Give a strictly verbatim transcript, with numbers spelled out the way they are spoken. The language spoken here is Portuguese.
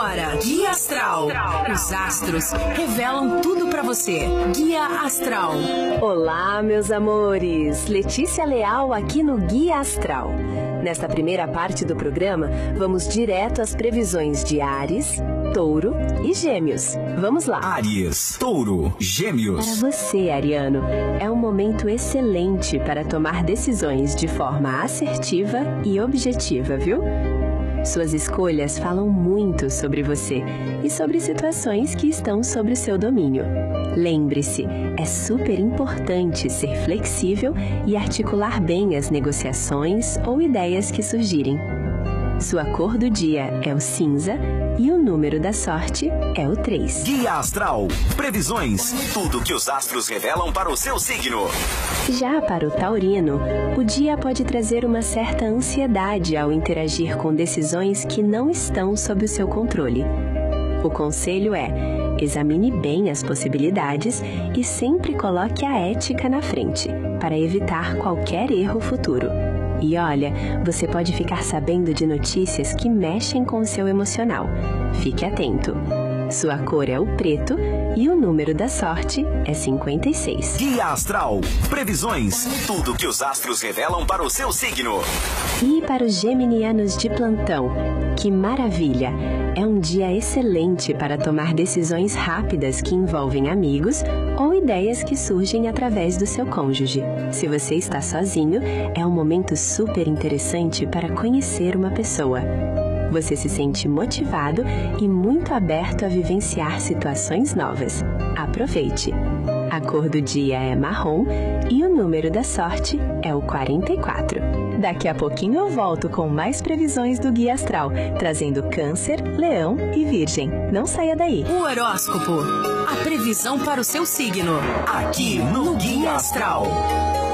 Agora, Guia Astral. Os astros revelam tudo pra você. Guia Astral. Olá, meus amores. Letícia Leal aqui no Guia Astral. Nesta primeira parte do programa, vamos direto às previsões de Áries, Touro e Gêmeos. Vamos lá. Áries, Touro, Gêmeos. Para você, ariano, é um momento excelente para tomar decisões de forma assertiva e objetiva, viu? Suas escolhas falam muito sobre você e sobre situações que estão sob o seu domínio. Lembre-se, é super importante ser flexível e articular bem as negociações ou ideias que surgirem. Sua cor do dia é o cinza e o número da sorte é o três. Guia Astral. Previsões. Tudo que os astros revelam para o seu signo. Já para o taurino, o dia pode trazer uma certa ansiedade ao interagir com decisões que não estão sob o seu controle. O conselho é: examine bem as possibilidades e sempre coloque a ética na frente, para evitar qualquer erro futuro. E olha, você pode ficar sabendo de notícias que mexem com o seu emocional. Fique atento. Sua cor é o preto e o número da sorte é cinquenta e seis. Guia Astral. Previsões. Tudo que os astros revelam para o seu signo. E para os geminianos de plantão, que maravilha! É um dia excelente para tomar decisões rápidas que envolvem amigos ou ideias que surgem através do seu cônjuge. Se você está sozinho, é um momento super interessante para conhecer uma pessoa. Você se sente motivado e muito aberto a vivenciar situações novas. Aproveite! A cor do dia é marrom e o número da sorte é o quarenta e quatro. Daqui a pouquinho eu volto com mais previsões do Guia Astral, trazendo Câncer, Leão e Virgem. Não saia daí. O horóscopo. A previsão para o seu signo. Aqui no Guia Astral.